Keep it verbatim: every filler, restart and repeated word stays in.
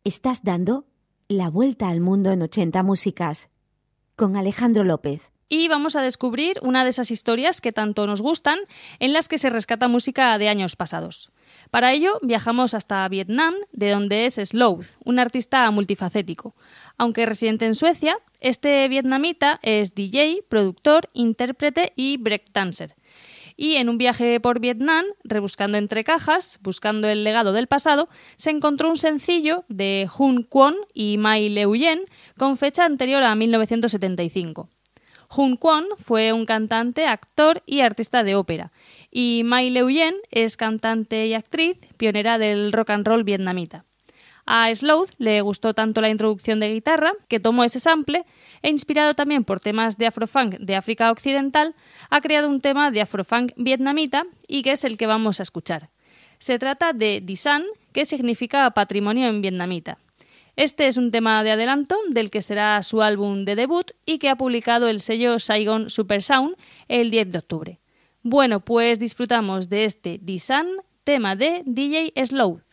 Estás dando la vuelta al mundo en ochenta músicas con Alejandro López. Y vamos a descubrir una de esas historias que tanto nos gustan, en las que se rescata música de años pasados. Para ello viajamos hasta Vietnam, de donde es Sloth, un artista multifacético. Aunque residente en Suecia, este vietnamita es D J, productor, intérprete y breakdancer. Y en un viaje por Vietnam, rebuscando entre cajas, buscando el legado del pasado, se encontró un sencillo de Hun Kwon y Mai Leu Yen con fecha anterior a mil novecientos setenta y cinco. Hun Kwon fue un cantante, actor y artista de ópera, y Mai Leu Yen es cantante y actriz pionera del rock and roll vietnamita. A Sloth le gustó tanto la introducción de guitarra que tomó ese sample e, inspirado también por temas de afrofunk de África Occidental, ha creado un tema de afrofunk vietnamita y que es el que vamos a escuchar. Se trata de Di San, que significa patrimonio en vietnamita. Este es un tema de adelanto del que será su álbum de debut y que ha publicado el sello Saigon Super Sound el diez de octubre. Bueno, pues disfrutamos de este Di San, tema de D J Sloth.